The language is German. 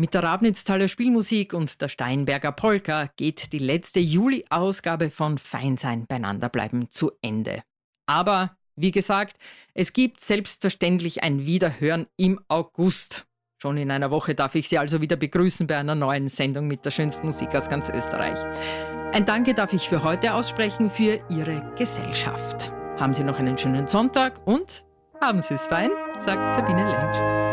Mit der Rabnitztaler Spielmusik und der Steinberger Polka geht die letzte Juli-Ausgabe von Feinsein beieinander bleiben zu Ende. Aber, wie gesagt, es gibt selbstverständlich ein Wiederhören im August. Schon in einer Woche darf ich Sie also wieder begrüßen bei einer neuen Sendung mit der schönsten Musik aus ganz Österreich. Ein Danke darf ich für heute aussprechen für Ihre Gesellschaft. Haben Sie noch einen schönen Sonntag und haben Sie es fein, sagt Sabine Lentsch.